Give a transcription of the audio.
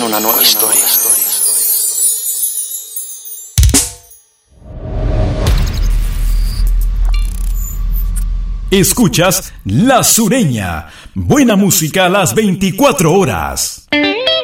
con una nueva historia. Escuchas La Sureña, buena música a las 24 horas.